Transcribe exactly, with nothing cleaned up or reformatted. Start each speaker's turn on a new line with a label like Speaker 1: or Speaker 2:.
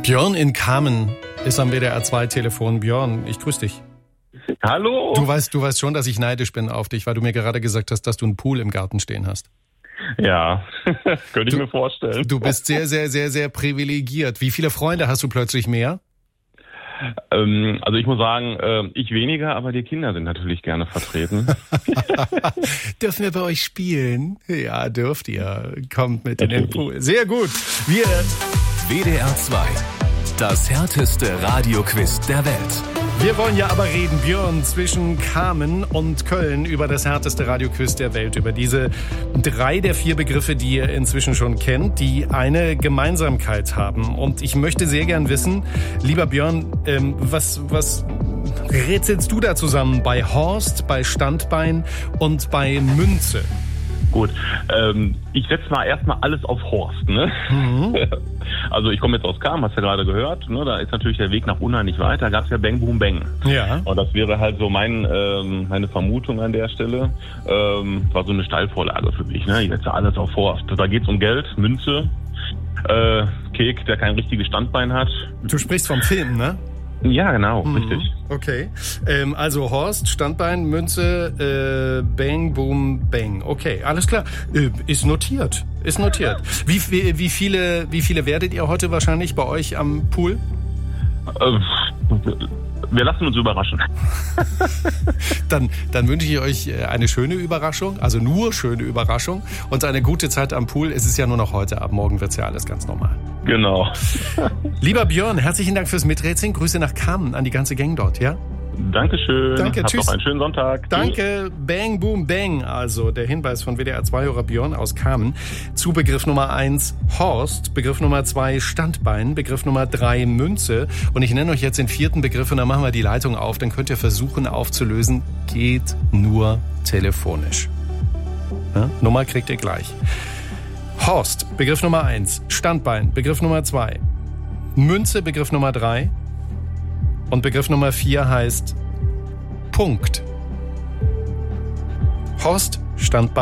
Speaker 1: Björn in Kamen ist am W D R zwei Telefon. Björn, ich grüße dich.
Speaker 2: Hallo.
Speaker 1: Du weißt, du weißt schon, dass ich neidisch bin auf dich, weil du mir gerade gesagt hast, dass du einen Pool im Garten stehen hast.
Speaker 2: Ja, könnte ich
Speaker 1: du,
Speaker 2: mir vorstellen.
Speaker 1: Du bist sehr, sehr, sehr, sehr privilegiert. Wie viele Freunde hast du plötzlich mehr?
Speaker 2: Ähm, also ich muss sagen, äh, ich weniger, aber die Kinder sind natürlich gerne vertreten.
Speaker 1: Dürfen wir bei euch spielen? Ja, dürft ihr. Kommt mit in den Pool. Sehr gut. Wir
Speaker 3: W D R zwei, das härteste Radioquiz der Welt.
Speaker 1: Wir wollen ja aber reden, Björn, zwischen Kamen und Köln über das härteste Radioquiz der Welt. Über diese drei der vier Begriffe, die ihr inzwischen schon kennt, die eine Gemeinsamkeit haben. Und ich möchte sehr gern wissen, lieber Björn, ähm, was, was rätselst du da zusammen bei Horst, bei Standbein und bei Münze?
Speaker 2: Gut, ähm, ich setze mal erstmal alles auf Horst, ne? Mhm. Also ich komme jetzt aus Kamen, hast du ja gerade gehört, ne? Da ist natürlich der Weg nach Unna nicht weit, da gab es ja Bang Boom Bang.
Speaker 1: Ja.
Speaker 2: Und das wäre halt so mein, ähm, meine Vermutung an der Stelle, ähm, war so eine Steilvorlage für mich, ne? Ich setze alles auf Horst. Da geht's um Geld, Münze, äh, Kek, der kein richtiges Standbein hat.
Speaker 1: Du sprichst vom Film, ne?
Speaker 2: Ja, genau,
Speaker 1: mhm.
Speaker 2: richtig.
Speaker 1: Okay, ähm, also Horst, Standbein, Münze, äh, Bang, Boom, Bang. Okay, alles klar. Äh, ist notiert, ist notiert. Wie, wie, wie, viele, wie viele werdet ihr heute wahrscheinlich bei euch am Pool?
Speaker 2: Äh, wir lassen uns überraschen.
Speaker 1: dann, dann wünsche ich euch eine schöne Überraschung, also nur schöne Überraschung und eine gute Zeit am Pool. Es ist ja nur noch heute, ab morgen wird's ja alles ganz normal.
Speaker 2: Genau.
Speaker 1: Lieber Björn, herzlichen Dank fürs Miträtseln. Grüße nach Kamen an die ganze Gang dort, ja?
Speaker 2: Dankeschön.
Speaker 1: Danke,
Speaker 2: Habt
Speaker 1: tschüss.
Speaker 2: noch einen schönen Sonntag.
Speaker 1: Danke. Tschüss. Bang, Boom, Bang. Also der Hinweis von W D R zwei-Hörer Björn aus Kamen zu Begriff Nummer eins Horst, Begriff Nummer zwei Standbein, Begriff Nummer drei Münze. Und ich nenne euch jetzt den vierten Begriff und dann machen wir die Leitung auf. Dann könnt ihr versuchen aufzulösen. Geht nur telefonisch. Ja? Nummer kriegt ihr gleich. Horst, Begriff Nummer eins. Standbein, Begriff Nummer zwei. Münze, Begriff Nummer drei. Und Begriff Nummer vier heißt Punkt. Horst, Standbein.